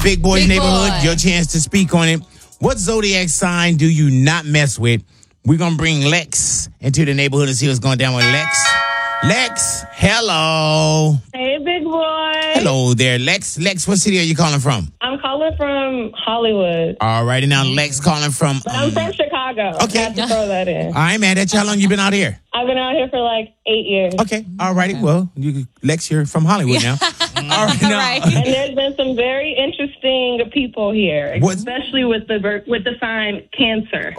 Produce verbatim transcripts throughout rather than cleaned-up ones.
Big Boys Big Neighborhood. Boy. Your chance to speak on it. What zodiac sign do you not mess with? We're going to bring Lex into the neighborhood and see what's going down with Lex. Lex, hello. Hey, big boy. Hello there, Lex. Lex, what city are you calling from? I'm calling from Hollywood. All righty, now Lex calling from... But I'm um, from Chicago. Okay. I have to throw that in. I ain't mad at you. How long you been out here? I've been out here for like eight years. Okay, all righty. Well, you, Lex, you're from Hollywood now. All right, now. right. And there's been some very interesting people here, What? especially with the ver- with the sign Cancer.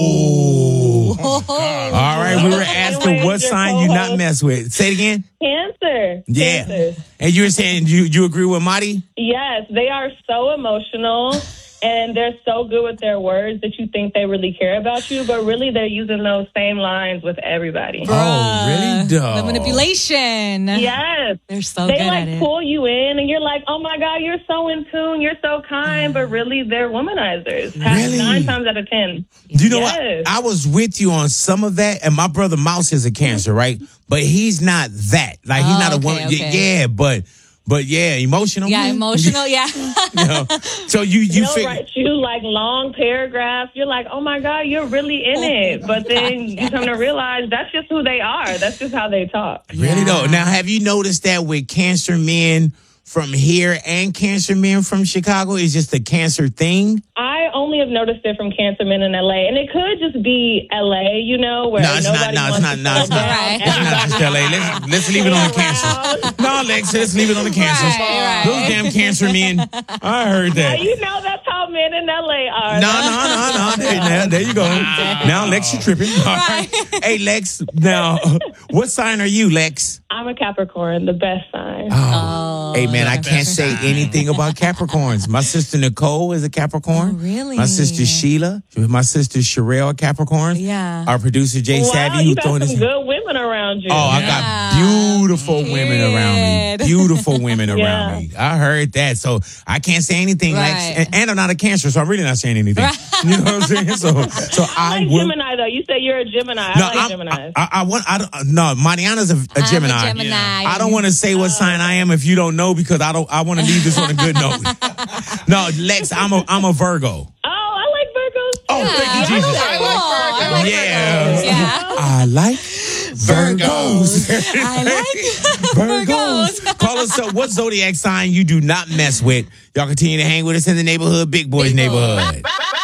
Oh. Oh. All right, we were asking what sign you not mess with. Say it again. Cancer. Yeah. Cancer. And you were saying you you agree with Marty? Yes, they are so emotional. And they're so good with their words that you think they really care about you, but really they're using those same lines with everybody. Oh, really? Duh. The manipulation. Yes. They're so They good like at it. pull you in and you're like, oh my God, you're so in tune, you're so kind, but really they're womanizers. Really? Nine times out of ten. You know Yes. what? I was with you on some of that, and my brother Mouse is a Cancer, right? But he's not that. Like he's Oh, not a okay, woman. okay. Yeah, but but yeah, emotional. Yeah, emotional. Yeah. You know? So you you They'll fig- write you like long paragraphs. You're like, oh my God, you're really in it. But then you come to realize that's just who they are. That's just how they talk. really though. Now, have you noticed that with Cancer men from here and Cancer men from Chicago, it's just a Cancer thing? I only have noticed it from Cancer Men in L A. And it could just be L A, you know, where No, it's not. nobody No, it's wants not. to No, it's slow not. down. It's not just L A. Let's, let's leave it on the Cancer. No, Lex, let's leave it on the Cancer. Right, right. Those damn Cancer men. I heard Now, that. you know that's how men in L A are. No, no, no, no. There, now, there you go. Now, Lex, you tripping. All right. Hey, Lex, now, what sign are you, Lex? I'm a Capricorn, the best sign. Oh. Hey, man, I can't say anything about Capricorns. My sister Nicole is a Capricorn. Oh, really? My sister Sheila, my sister Sherelle, Capricorn. Yeah. Our producer Jay Wow, Savvy, you who got throwing some his. good women around you. Oh, I Yeah. got beautiful women around me. Period. Beautiful women around Yeah. me. I heard that. So I can't say anything. Lex. Right. And, and I'm not a Cancer, so I'm really not saying anything. You know what I'm saying? So, so I I like will. Gemini, though. You say you're a Gemini. I No, like I'm- Gemini. I, I want. I don't. No, Mariana's a, a I'm a Gemini. Gemini. I don't want to say what sign I am if you don't know because I don't. I want to leave this on a good note. No, Lex, I'm a I'm a Virgo. Oh, I like Virgos. Oh, Yeah. thank you, Jesus. I like Virgos. I like Yeah. Virgos. Yeah. I like Virgos. I like Virgos. Call us up. What zodiac sign you do not mess with? Y'all continue to hang with us in the neighborhood, Big Boys Big Boy. neighborhood.